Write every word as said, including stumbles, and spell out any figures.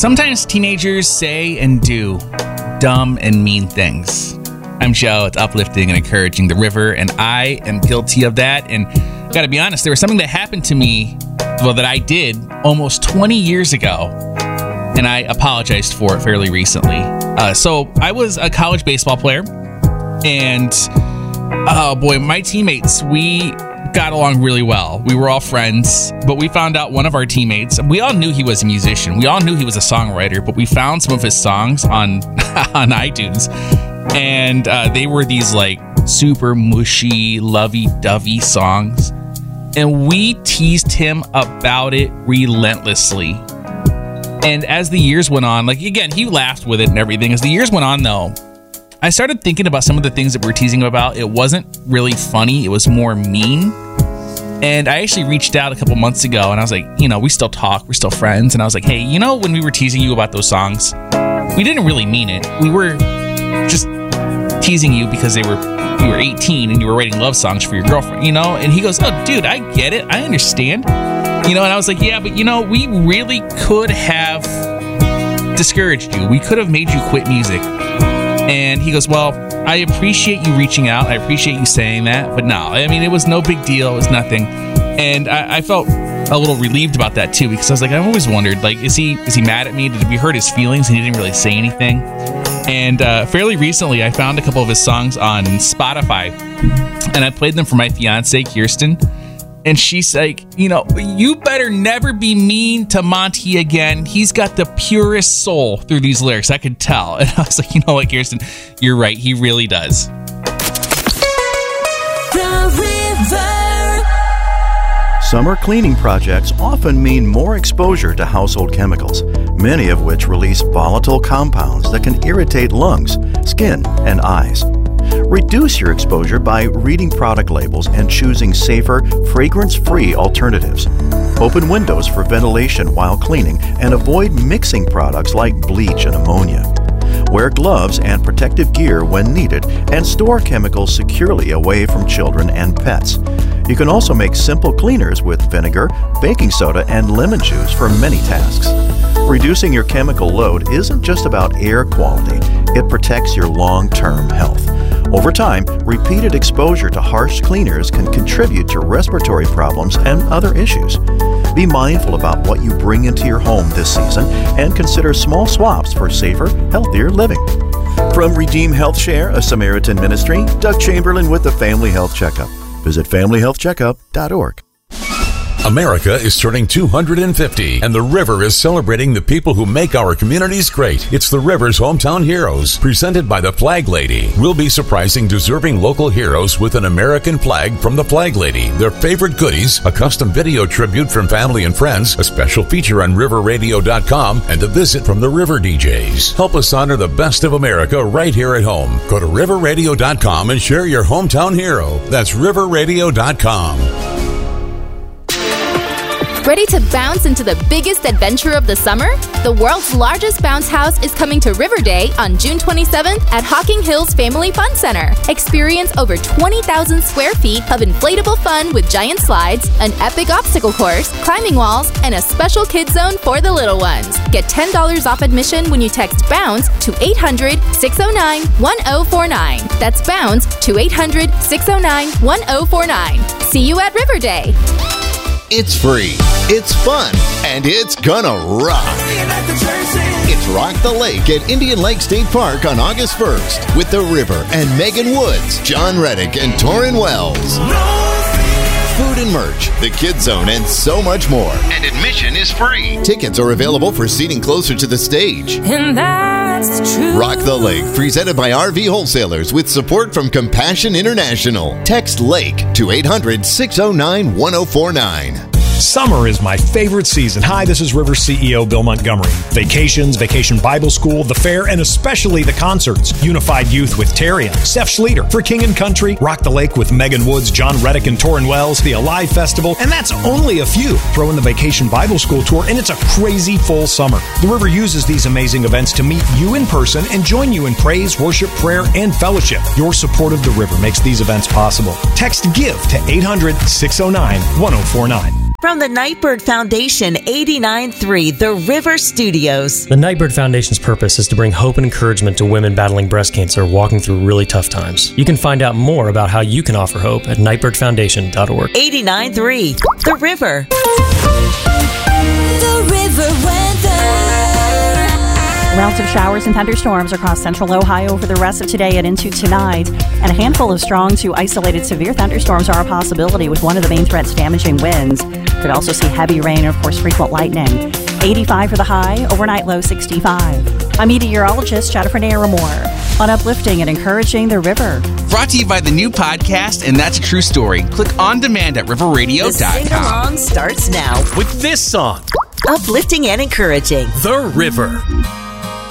Sometimes teenagers say and do dumb and mean things. I'm Joe. It's uplifting and encouraging the river, and I am guilty of that. And I gotta be honest, there was something that happened to me, well, that I did almost twenty years ago, and I apologized for it fairly recently. Uh, so I was a college baseball player, and oh boy, my teammates, we got along really well. We were all friends, but we found out one of our teammates, we all knew he was a musician. We all knew he was a songwriter, but we found some of his songs on on iTunes, and uh, they were these like super mushy, lovey-dovey songs, and we teased him about it relentlessly. And as the years went on, like again, he laughed with it and everything. As the years went on, though, I started thinking about some of the things that we were teasing him about. It wasn't really funny. It was more mean. And I actually reached out a couple months ago, and I was like, you know, we still talk. We're still friends. And I was like, hey, you know, when we were teasing you about those songs, we didn't really mean it. We were just teasing you because they were you were eighteen and you were writing love songs for your girlfriend, you know? And he goes, oh, dude, I get it. I understand. You know, and I was like, yeah, but, you know, we really could have discouraged you. We could have made you quit music. And he goes, well, I appreciate you reaching out. I appreciate you saying that. But no, I mean, it was no big deal. It was nothing. And I, I felt a little relieved about that, too, because I was like, I've always wondered, like, is he is he mad at me? Did we hurt his feelings and he didn't really say anything? And uh, fairly recently, I found a couple of his songs on Spotify, and I played them for my fiance, Kirsten. And she's like, you know, you better never be mean to Monty again. He's got the purest soul through these lyrics. I could tell. And I was like, you know what, Kirsten, you're right. He really does. The river. Summer cleaning projects often mean more exposure to household chemicals, many of which release volatile compounds that can irritate lungs, skin, and eyes. Reduce your exposure by reading product labels and choosing safer, fragrance-free alternatives. Open windows for ventilation while cleaning and avoid mixing products like bleach and ammonia. Wear gloves and protective gear when needed and store chemicals securely away from children and pets. You can also make simple cleaners with vinegar, baking soda, and lemon juice for many tasks. Reducing your chemical load isn't just about air quality, it protects your long-term health. Over time, repeated exposure to harsh cleaners can contribute to respiratory problems and other issues. Be mindful about what you bring into your home this season and consider small swaps for safer, healthier living. From Redeem Health Share, a Samaritan ministry, Doug Chamberlain with the Family Health Checkup. Visit family health checkup dot org. America is turning two hundred fifty, and the River is celebrating the people who make our communities great. It's the River's Hometown Heroes, presented by the Flag Lady. We'll be surprising deserving local heroes with an American flag from the Flag Lady, their favorite goodies, a custom video tribute from family and friends, a special feature on river radio dot com, and a visit from the River D Js. Help us honor the best of America right here at home. Go to river radio dot com and share your hometown hero. That's river radio dot com. Ready to bounce into the biggest adventure of the summer? The world's largest bounce house is coming to River Day on June twenty-seventh at Hocking Hills Family Fun Center. Experience over twenty thousand square feet of inflatable fun with giant slides, an epic obstacle course, climbing walls, and a special kids zone for the little ones. Get ten dollars off admission when you text BOUNCE to eight hundred, six oh nine, one oh four nine. That's BOUNCE to eight hundred, six oh nine, one oh four nine. See you at River Day. It's free, it's fun, and it's gonna rock. It's Rock the Lake at Indian Lake State Park on August first with The River and Megan Woods, John Reddick, and Torrin Wells. Food and merch, the Kids Zone, and so much more. And admission is free. Tickets are available for seating closer to the stage. And that's the truth. Rock the Lake, presented by R V Wholesalers with support from Compassion International. Text LAKE to eight hundred, six oh nine, one oh four nine. Summer is my favorite season. Hi, this is River C E O Bill Montgomery. Vacations, Vacation Bible School, the fair, and especially the concerts. Unified Youth with Terry and Steph Schlueter. For King and Country, Rock the Lake with Megan Woods, John Reddick, and Torrin Wells. The Alive Festival, and that's only a few. Throw in the Vacation Bible School Tour, and it's a crazy full summer. The River uses these amazing events to meet you in person and join you in praise, worship, prayer, and fellowship. Your support of the River makes these events possible. Text GIVE to eight hundred, six oh nine, one oh four nine. From the Nightbird Foundation, eighty-nine point three The River Studios. The Nightbird Foundation's purpose is to bring hope and encouragement to women battling breast cancer walking through really tough times. You can find out more about how you can offer hope at nightbird foundation dot org. eighty-nine point three The River. The River Weather. Routes of showers and thunderstorms across central Ohio for the rest of today and into tonight. And a handful of strong to isolated severe thunderstorms are a possibility, with one of the main threats damaging winds. Could also see heavy rain and, of course, frequent lightning. eighty-five for the high, overnight low sixty-five. I'm meteorologist Jennifer Naramore on uplifting and encouraging the river. Brought to you by the new podcast, And That's a True Story. Click on demand at river radio dot com. The sing-along starts now With this song, uplifting and encouraging The River.